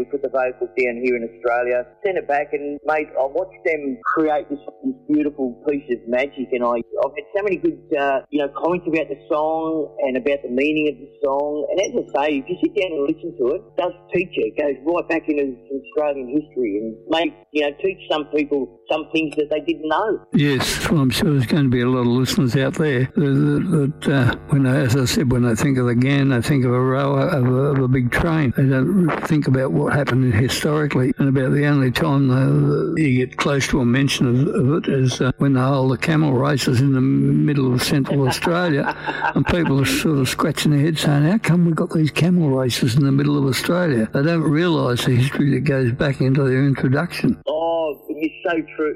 We put the vocals down here in Australia, sent it back, and mate, I watched them create this beautiful piece of magic, and I've had so many good, comments about the song and about the meaning of the song. And as I say, if you sit down and listen to it, it does teach you. It goes right back into Australian history and teach some people some things that they didn't know. Yes, well, I'm sure there's going to be a lot of listeners out there that as I said, when they think of the Ghan, they think of a rower of a big train. They don't think about what happened historically, and about the only time you get close to a mention of it is when they hold the camel races in the middle of central Australia, and people are sort of scratching their heads saying, how come we've got these camel races in the middle of Australia? They don't realise the history that goes back into their introduction. Oh, it's so true.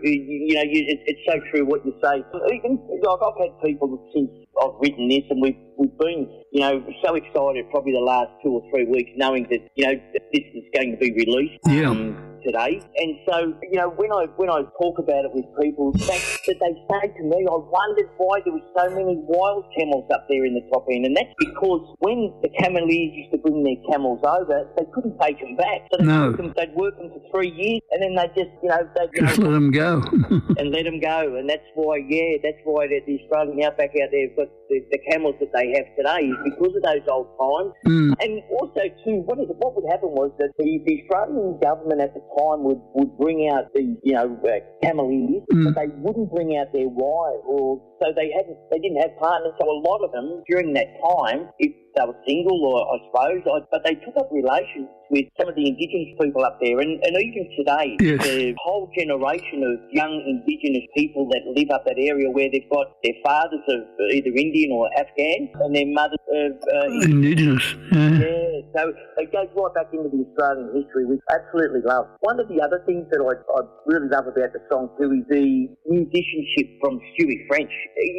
It's so true what you say. Even I've had people since I've written this, and we've been, so excited probably the last 2 or 3 weeks, knowing that, that this is going to be released. Today. And so, when I talk about it with people, that they say to me, I wondered why there were so many wild camels up there in the top end. And that's because when the cameleers used to bring their camels over, they couldn't take them back. So they'd work them for 3 years, and then they just, just let them go. and let them go. And that's why the Australian outback out there have got the camels that they have today is because of those old times. And also, too, what would happen was that the Australian government at the time would bring out the cameleers, but they wouldn't bring out their wives, or so they didn't have partners. So a lot of them during that time, if they were single, or I suppose, but they took up relations with some of the Indigenous people up there, and even today, the whole generation of young Indigenous people that live up that area, where they've got their fathers of either Indian or Afghan, and their mothers of Indigenous. Yeah, so it goes right back into the Australian history, which I absolutely love. One of the other things that I really love about the song too is the musicianship from Stewie French.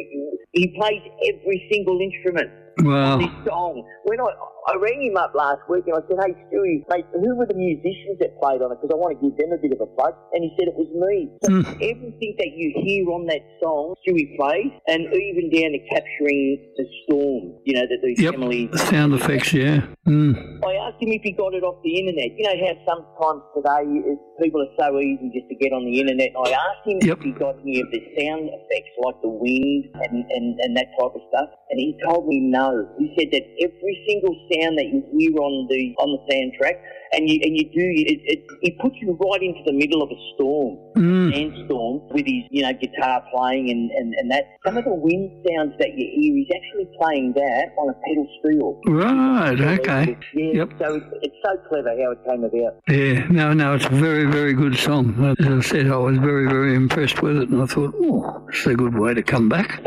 He plays every single instrument. Wow. This song. When I rang him up last week and I said, hey, Stewie, mate, who were the musicians that played on it? Because I want to give them a bit of a plug. And he said it was me. So everything that you hear on that song, Stewie plays, and even down to capturing the storm, that these cameleers... the sound effects, I asked him if he got it off the internet. You know how sometimes today people are so easy just to get on the internet. I asked him if he got any of the sound effects like the wind and that type of stuff, and he told me no. He said that every single sound that you hear on the soundtrack, and he puts you right into the middle of a storm, sandstorm, with his guitar playing and that. Some of the wind sounds that you hear, he's actually playing that on a pedal steel. Right, okay. Yeah, so it's so clever how it came about. Yeah, no, it's a very, very good song. As I said, I was very, very impressed with it, and I thought, it's a good way to come back.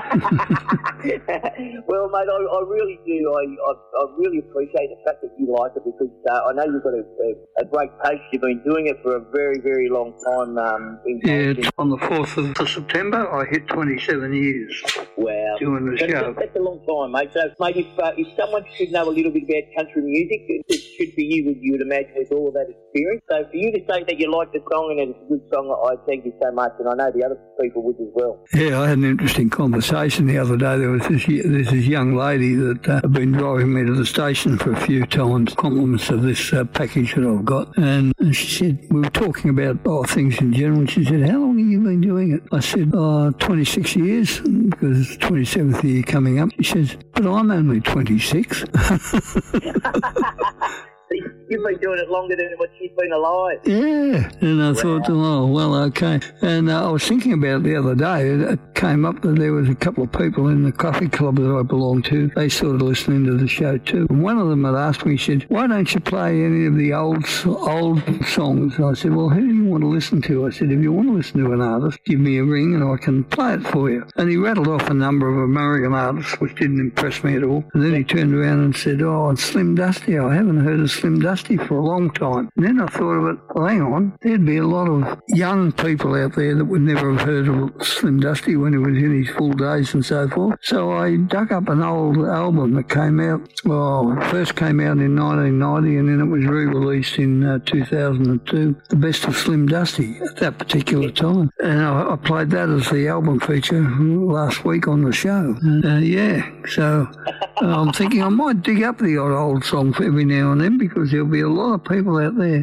Well, mate, I really do. I really appreciate the fact that you like it, because I know you've got a great taste. You've been doing it for a very, very long time. On the 4th of September, I hit 27 years. Wow. Doing the show. That's a long time, mate. So, mate, if someone should know a little bit about country music, it should be you would imagine, with all of that experience. So for you to say that you like the song and it's a good song, I thank you so much, and I know the other people would as well. Yeah, I had an interesting conversation the other day. There was this young lady that had been driving me to the station for a few times, compliments of this package that I've got, and she said, we were talking about things in general, and she said, how long have you been doing it? I said, 26 years, because it's 27th year coming up. She says, but I'm only 26. You've been doing it longer than what she's been alive. Yeah, and I thought, okay. And I was thinking about it the other day. It came up that there was a couple of people in the coffee club that I belong to. They sort of listening to the show too. And one of them had asked me, he said, why don't you play any of the old songs? And I said, well, who do you want to listen to? I said, if you want to listen to an artist, give me a ring and I can play it for you. And he rattled off a number of American artists, which didn't impress me at all. And then he turned around and said, it's Slim Dusty. I haven't heard of Slim Dusty for a long time. And then I thought of it, well, hang on, there'd be a lot of young people out there that would never have heard of Slim Dusty when he was in his full days and so forth. So I dug up an old album that came out, first came out in 1990 and then it was re-released in 2002, The Best of Slim Dusty at that particular time. And I played that as the album feature last week on the show. So I'm thinking I might dig up the old song every now and then, because there'll be a lot of people out there